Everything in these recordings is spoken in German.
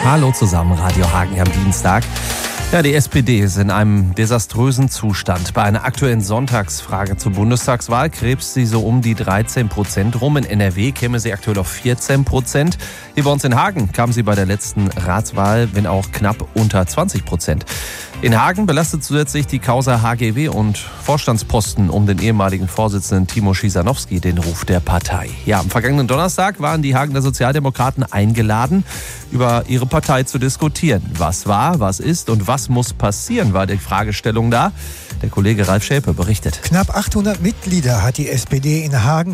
Hallo zusammen, Radio Hagen am Dienstag. Ja, die SPD ist in einem desaströsen Zustand. Bei einer aktuellen Sonntagsfrage zur Bundestagswahl krebst sie so um die 13% rum. In NRW käme sie aktuell auf 14%. Hier bei uns in Hagen kam sie bei der letzten Ratswahl, wenn auch knapp unter 20%. In Hagen belastet zusätzlich die Causa HGW und Vorstandsposten um den ehemaligen Vorsitzenden Timo Schisanowski den Ruf der Partei. Ja, am vergangenen Donnerstag waren die Hagener Sozialdemokraten eingeladen, über ihre Partei zu diskutieren. Was war, was ist und was muss passieren, war die Fragestellung da. Der Kollege Ralf Schäpe berichtet. Knapp 800 Mitglieder hat die SPD in Hagen,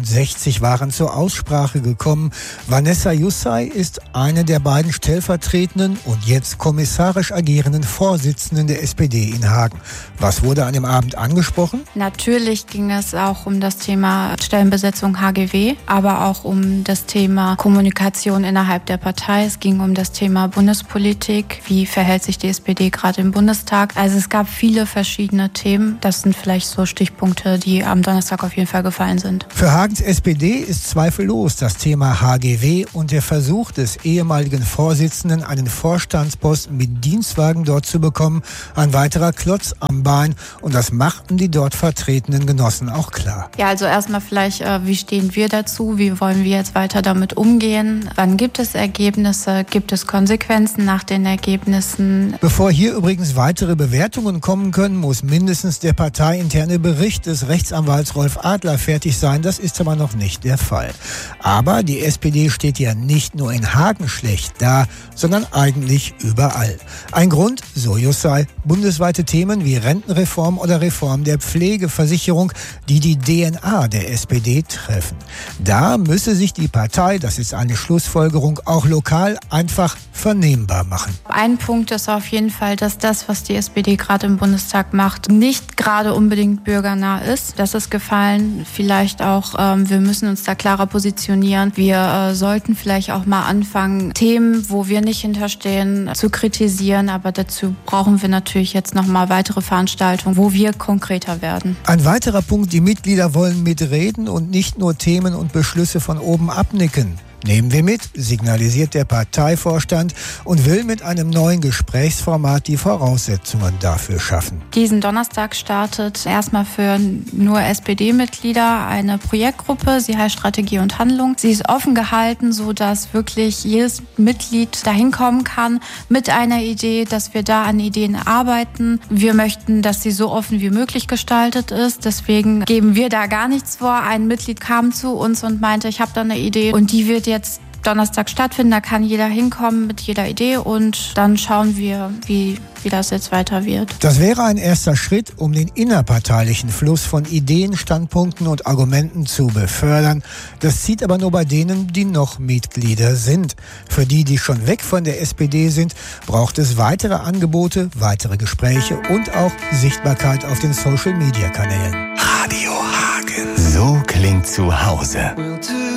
65 waren zur Aussprache gekommen. Vanessa Jussay ist eine der beiden stellvertretenden und jetzt kommissarisch agierenden Vorsitzenden der SPD in Hagen. Was wurde an dem Abend angesprochen? Natürlich ging es auch um das Thema Stellenbesetzung HGW, aber auch um das Thema Kommunikation innerhalb der Partei. Es ging um das Thema Bundespolitik. Wie verhält sich die SPD gerade im Bundestag? Also es gab viele verschiedene Themen. Das sind vielleicht so Stichpunkte, die am Donnerstag auf jeden Fall gefallen sind. Für Hagens SPD ist zweifellos das Thema HGW und der Versuch des ehemaligen Vorsitzenden, einen Vorstandsposten mit Dienstwagen dort zu bekommen, ein weiterer Klotz am Bein. Und das machten die dort vertretenen Genossen auch klar. Ja, also erstmal vielleicht, wie stehen wir dazu? Wie wollen wir jetzt weiter damit umgehen? Wann gibt es Ergebnisse? Gibt es Konsequenzen nach den Ergebnissen? Bevor hier übrigens weitere Bewertungen kommen können, muss mindestens der parteiinterne Bericht des Rechtsanwalts Rolf Adler fertig sein. Das ist aber noch nicht der Fall. Aber die SPD steht ja nicht nur in Hagen schlecht da, sondern eigentlich überall. Ein Grund, so Jussay, bundesweite Themen wie Rentenreform oder Reform der Pflegeversicherung, die die DNA der SPD treffen. Da müsse sich die Partei, das ist eine Schlussfolgerung, auch lokal einfach vernehmbar machen. Ein Punkt ist auf jeden Fall, dass das, was die SPD gerade im Bundestag macht, nicht gerade unbedingt bürgernah ist. Das ist gefallen. Vielleicht auch, wir müssen uns da klarer positionieren. Wir sollten vielleicht auch mal anfangen, Themen, wo wir nicht hinterstehen, zu kritisieren. Aber dazu brauchen wir natürlich jetzt noch mal weitere Veranstaltungen, wo wir konkreter werden. Ein weiterer Punkt, die Mitglieder wollen mitreden und nicht nur Themen und Beschlüsse von oben abnicken. Nehmen wir mit, signalisiert der Parteivorstand und will mit einem neuen Gesprächsformat die Voraussetzungen dafür schaffen. Diesen Donnerstag startet erstmal für nur SPD-Mitglieder eine Projektgruppe. Sie heißt Strategie und Handlung. Sie ist offen gehalten, sodass wirklich jedes Mitglied dahin kommen kann mit einer Idee, dass wir da an Ideen arbeiten. Wir möchten, dass sie so offen wie möglich gestaltet ist. Deswegen geben wir da gar nichts vor. Ein Mitglied kam zu uns und meinte, ich habe da eine Idee und die wird jetzt Donnerstag stattfinden. Da kann jeder hinkommen mit jeder Idee und dann schauen wir, wie das jetzt weiter wird. Das wäre ein erster Schritt, um den innerparteilichen Fluss von Ideen, Standpunkten und Argumenten zu befördern. Das zieht aber nur bei denen, die noch Mitglieder sind. Für die, die schon weg von der SPD sind, braucht es weitere Angebote, weitere Gespräche und auch Sichtbarkeit auf den Social-Media-Kanälen. Radio Hagen. So klingt zu Hause.